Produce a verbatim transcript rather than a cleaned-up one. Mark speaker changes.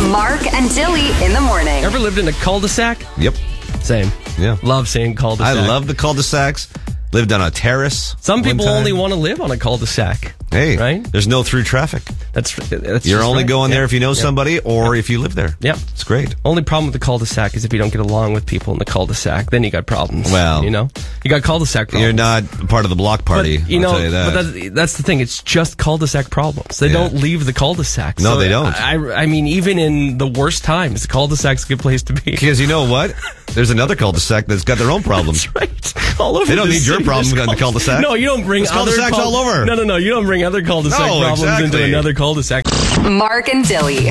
Speaker 1: Mark and Dilly in the morning.
Speaker 2: Ever lived in a cul-de-sac?
Speaker 3: Yep.
Speaker 2: Same.
Speaker 3: Yeah.
Speaker 2: Love saying cul-de-sac.
Speaker 3: I love the cul-de-sacs. Lived on a terrace.
Speaker 2: Some
Speaker 3: one
Speaker 2: people
Speaker 3: time.
Speaker 2: only want to live on a cul-de-sac.
Speaker 3: Hey,
Speaker 2: right?
Speaker 3: There's no through traffic.
Speaker 2: That's, that's
Speaker 3: You're
Speaker 2: just
Speaker 3: only
Speaker 2: right.
Speaker 3: going
Speaker 2: yeah.
Speaker 3: there if you know
Speaker 2: yeah.
Speaker 3: somebody or
Speaker 2: yeah.
Speaker 3: if you live there.
Speaker 2: Yeah.
Speaker 3: It's great.
Speaker 2: Only problem with the cul-de-sac is if you don't get along with people in the cul-de-sac, then you got problems.
Speaker 3: Well,
Speaker 2: you know, you got cul-de-sac problems.
Speaker 3: You're not part of the block party.
Speaker 2: But, you
Speaker 3: I'll
Speaker 2: know,
Speaker 3: tell you that.
Speaker 2: but that's, that's the thing. It's just cul-de-sac problems. They
Speaker 3: Yeah.
Speaker 2: don't leave the cul-de-sac.
Speaker 3: No,
Speaker 2: So
Speaker 3: they don't.
Speaker 2: I, I mean, even in the worst times, the cul-de-sac's a good place to be.
Speaker 3: Because you know what? There's another cul-de-sac that's got their own problems.
Speaker 2: That's right. All over.
Speaker 3: They don't
Speaker 2: the
Speaker 3: need your
Speaker 2: city.
Speaker 3: problem
Speaker 2: There's
Speaker 3: on the cul-de-sac.
Speaker 2: No, you don't bring
Speaker 3: There's
Speaker 2: other
Speaker 3: cul-de-sacs
Speaker 2: cul-
Speaker 3: all over.
Speaker 2: No, no, no. You don't bring other cul-de-sac
Speaker 3: No,
Speaker 2: problems
Speaker 3: exactly.
Speaker 2: into another cul-de-sac.
Speaker 1: Mark and Dilly.